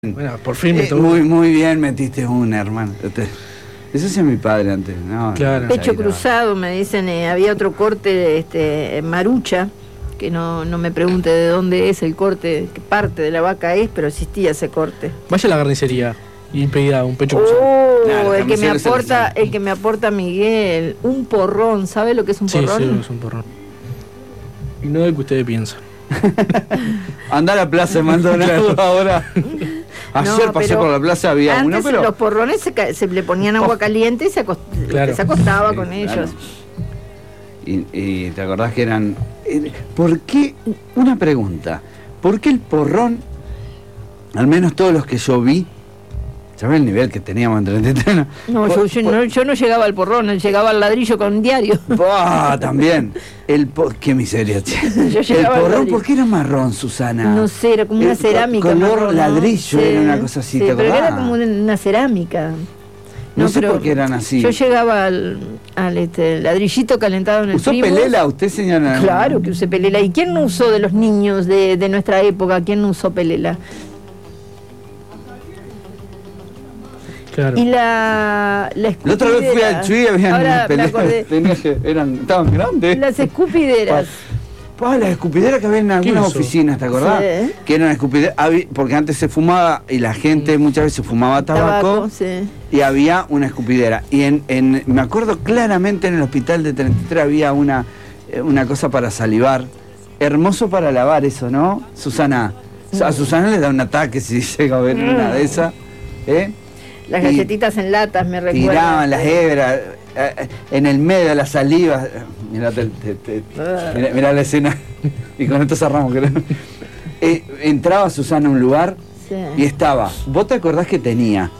Bueno, por fin me tocó. Muy bien metiste una, hermano. Eso hacía mi padre antes, ¿no? Claro. Pecho cruzado, me dicen, había otro corte, marucha, que no me pregunte de dónde es el corte, qué parte de la vaca es, pero existía ese corte. Vaya a la carnicería y pedida un pecho cruzado. Nah, el que me aporta Miguel, un porrón, ¿sabe lo que es un porrón? Sí, es un porrón. Y no es que ustedes piensan. Anda a la plaza Maldonado ahora. Ayer pasé por la plaza, había antes uno, pero los porrones se le ponían agua caliente y se acostaba sí, con claro. ellos. Y te acordás que eran... ¿Por qué? Una pregunta. ¿Por qué el porrón, al menos todos los que yo vi, ¿sabes el nivel que teníamos entre entrenos? No, yo no llegaba al porrón, llegaba al ladrillo con diario. También. Qué miseria, che. El llegaba porrón, ¿por qué era marrón, Susana? No sé, era como una cerámica. Color marrón, ladrillo, ¿no? era una cosa así, sí, ¿te acordás? pero era como una cerámica. No sé por qué eran así. Yo llegaba al ladrillito calentado en el ¿Usó Primus. pelela usted, señora? Claro que usé pelela. ¿Y quién no usó de los niños de nuestra época? ¿Quién no usó pelela? Claro. Y la escupidera. La otra vez fui al Chuy y había Ahora me acordé. Estaban grandes. Las escupideras. Las escupideras que había en algunas oficinas, ¿te acordás? Sí. Que eran escupideras, porque antes se fumaba y la gente muchas veces fumaba tabaco, Sí. y había una escupidera. Y me acuerdo claramente en el hospital de 33 había una cosa para salivar. Hermoso para lavar eso, ¿no, Susana? A Susana le da un ataque si llega a ver una de esas. Las galletitas en latas, me recuerdo. Tiraban las hebras en el medio de la saliva. Mirá la escena. Y con esto cerramos, creo. Entraba Susana a un lugar, Sí. y estaba. ¿Vos te acordás que tenía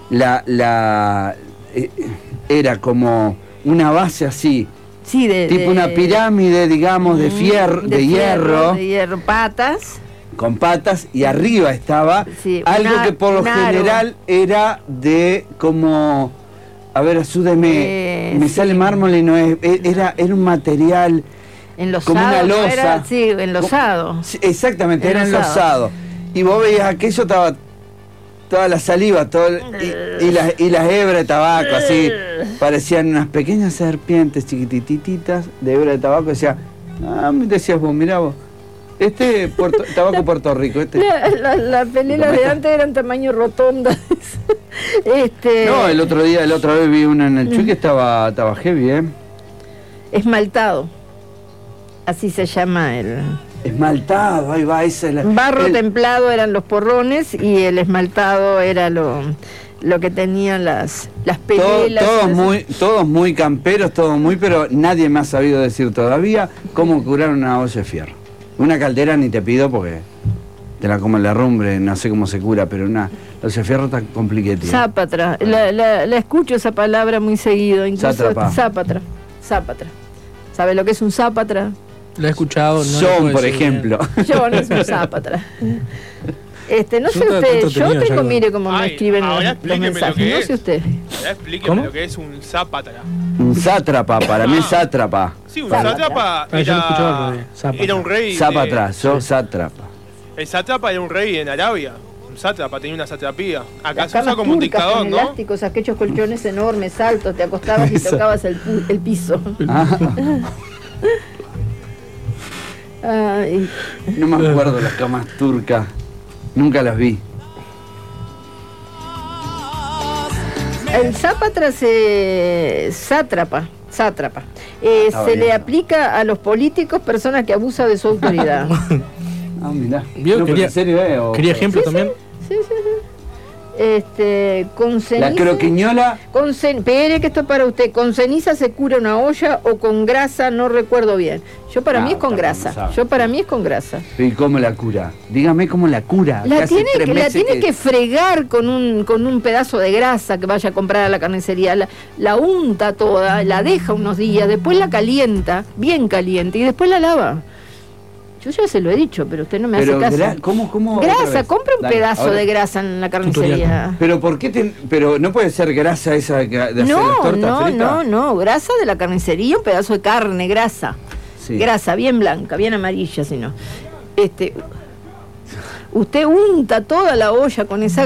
era como una base así? Sí, Tipo una pirámide, digamos, de hierro. De hierro, patas. Con patas, y arriba estaba algo que por lo general era de como, a ver, ayúdeme, me sale mármol y no es, era un material enlosado, como una losa. Enlosado. Sí, exactamente, era enlosado. Y vos veías aquello, estaba toda la saliva, y las hebras de tabaco, así, parecían unas pequeñas serpientes chiquitititas de hebra de tabaco. Decías vos, mirá vos. Tabaco Puerto Rico. La pelela de antes eran tamaño rotondas. No, la otra vez vi una en el Chuy que estaba heavy, Esmaltado. Así se llama el... Esmaltado, ahí va, esa es la... Barro templado eran los porrones y el esmaltado era lo que tenían las pelelas. Todos muy camperos, pero nadie me ha sabido decir todavía cómo curar una olla de fierro. Una caldera ni te pido porque te la come la rumbre, no sé cómo se cura, pero una olla de fierro está compliquetita. Zápatra, la escucho esa palabra muy seguido, incluso zápatra. ¿Sabe lo que es un zápatra? Lo he escuchado. John, por ejemplo. John es un zápatra. No sé usted, yo tengo, mire cómo me escriben los mensajes, no sé usted. Ahora explíqueme lo que es un zápatra. Un sátrapa, para mí es sátrapa. Sí, un sátrapa era un rey. Zápatra, sátrapa. El sátrapa era un rey en Arabia. Un sátrapa tenía una satrapía. Acá se usa como un dictador, con ¿no? elásticos, aquellos colchones enormes, altos, te acostabas y tocabas el piso. Ay. No me acuerdo las camas turcas. Nunca las vi. El sátrapa se le aplica a los políticos, personas que abusan de su autoridad. Mirá. ¿En serio, ¿Quería ejemplo también? Sí. Con ceniza. La croquiñola. Espere que esto es para usted. ¿Con ceniza se cura una olla o con grasa? No recuerdo bien. Para mí es con grasa. Para mí es con grasa. ¿Y cómo la cura? Dígame cómo la cura. La tiene que fregar con un pedazo de grasa que vaya a comprar a la carnicería. La unta toda, la deja unos días, después la calienta, bien caliente, y después la lava. Yo ya se lo he dicho, pero usted no me hace caso. ¿Cómo? Grasa, compra un pedazo de grasa en la carnicería. Pero ¿por qué pero no puede ser grasa esa de hacer las tortas fritas? No, grasa de la carnicería, un pedazo de carne, grasa. Sí. Grasa, bien blanca, bien amarilla, si no. usted unta toda la olla con esa